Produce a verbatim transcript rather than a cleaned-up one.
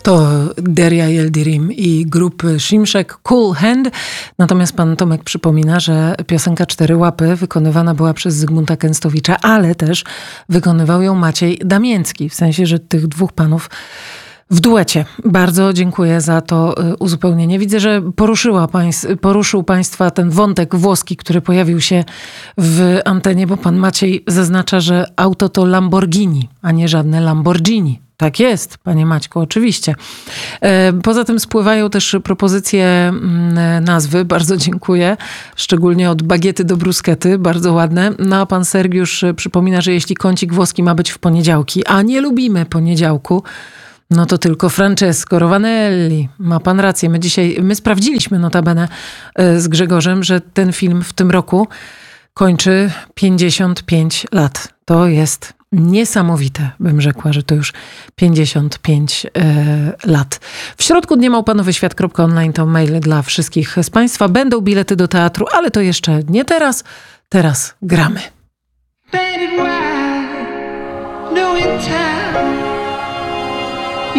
To Deria Yildirim i grupy Szymszek, Cool Hand. Natomiast pan Tomek przypomina, że piosenka Cztery Łapy wykonywana była przez Zygmunta Kęstowicza, ale też wykonywał ją Maciej Damięcki. W sensie, że tych dwóch panów w duecie. Bardzo dziękuję za to uzupełnienie. Widzę, że poruszyła państw, poruszył państwa ten wątek włoski, który pojawił się w antenie, bo pan Maciej zaznacza, że auto to Lamborghini, a nie żadne Lamborghini. Tak jest, panie Maćku, oczywiście. Poza tym spływają też propozycje nazwy. Bardzo dziękuję. Szczególnie od bagiety do bruskety. Bardzo ładne. No a pan Sergiusz przypomina, że jeśli kącik włoski ma być w poniedziałki, a nie lubimy poniedziałku, no to tylko Francesco Rowanelli. Ma pan rację. My dzisiaj, my sprawdziliśmy notabene z Grzegorzem, że ten film w tym roku kończy pięćdziesiąt pięć lat. To jest niesamowite, bym rzekła, że to już pięćdziesiąt pięć e, lat. W środku dnia małpanowy świat kropka online to maile dla wszystkich z państwa. Będą bilety do teatru, ale to jeszcze nie teraz. Teraz gramy. Faded wine, no in time.